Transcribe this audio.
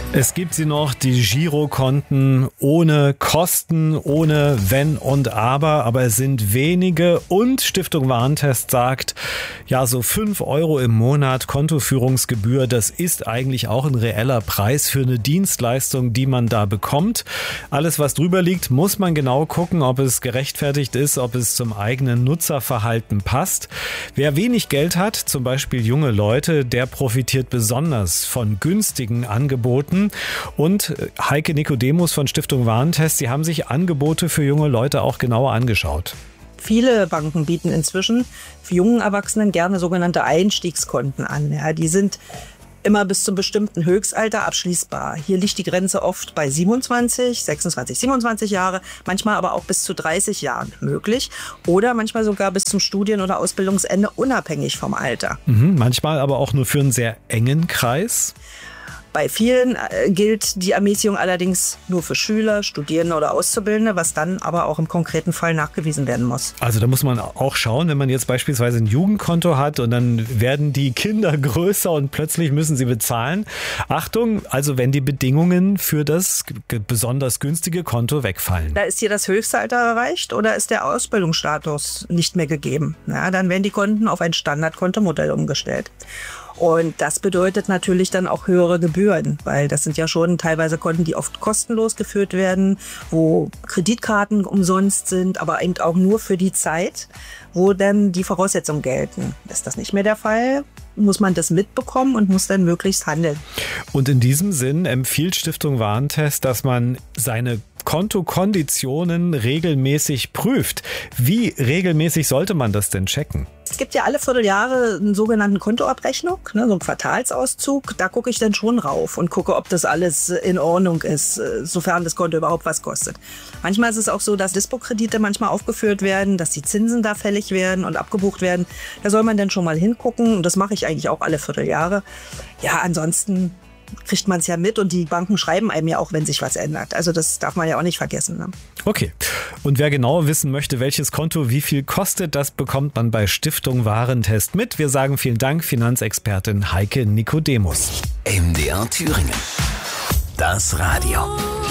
Es gibt sie noch, die Girokonten ohne Kosten, ohne Wenn und Aber es sind wenige und Stiftung Warentest sagt, ja, so 5 € im Monat Kontoführungsgebühr, das ist eigentlich auch ein reeller Preis für eine Dienstleistung, die man da bekommt. Alles, was drüber liegt, muss man genau gucken, ob es gerechtfertigt ist, ob es zum eigenen Nutzerverhalten passt. Wer wenig Geld hat, zum Beispiel junge Leute, der profitiert besonders von günstigen Angeboten. Und Heike Nikodemus von Stiftung Warentest, Sie haben sich Angebote für junge Leute auch genauer angeschaut. Viele Banken bieten inzwischen für jungen Erwachsenen gerne sogenannte Einstiegskonten an. Ja, die sind immer bis zum bestimmten Höchstalter abschließbar. Hier liegt die Grenze oft bei 27, 26, 27 Jahre, manchmal aber auch bis zu 30 Jahren möglich oder manchmal sogar bis zum Studien- oder Ausbildungsende unabhängig vom Alter. Manchmal aber auch nur für einen sehr engen Kreis. Bei vielen gilt die Ermäßigung allerdings nur für Schüler, Studierende oder Auszubildende, was dann aber auch im konkreten Fall nachgewiesen werden muss. Also da muss man auch schauen, wenn man jetzt beispielsweise ein Jugendkonto hat und dann werden die Kinder größer und plötzlich müssen sie bezahlen. Achtung, also wenn die Bedingungen für das besonders günstige Konto wegfallen. Da ist hier das Höchstalter erreicht oder ist der Ausbildungsstatus nicht mehr gegeben. Ja, dann werden die Konten auf ein Standardkontomodell umgestellt. Und das bedeutet natürlich dann auch höhere Gebühren, weil das sind ja schon teilweise Konten, die oft kostenlos geführt werden, wo Kreditkarten umsonst sind, aber eben auch nur für die Zeit, wo dann die Voraussetzungen gelten. Ist das nicht mehr der Fall, muss man das mitbekommen und muss dann möglichst handeln. Und in diesem Sinn empfiehlt Stiftung Warentest, dass man seine Kontokonditionen regelmäßig prüft. Wie regelmäßig sollte man das denn checken? Es gibt ja alle Vierteljahre einen sogenannten Kontoabrechnung, so einen Quartalsauszug. Da gucke ich dann schon rauf und gucke, ob das alles in Ordnung ist, sofern das Konto überhaupt was kostet. Manchmal ist es auch so, dass Dispo-Kredite manchmal aufgeführt werden, dass die Zinsen da fällig werden und abgebucht werden. Da soll man dann schon mal hingucken und das mache ich eigentlich auch alle Vierteljahre. Ja, ansonsten kriegt man es ja mit und die Banken schreiben einem ja auch, wenn sich was ändert. Also das darf man ja auch nicht vergessen. Ne? Okay. Und wer genauer wissen möchte, welches Konto wie viel kostet, das bekommt man bei Stiftung Warentest mit. Wir sagen vielen Dank, Finanzexpertin Heike Nikodemus. MDR Thüringen. Das Radio.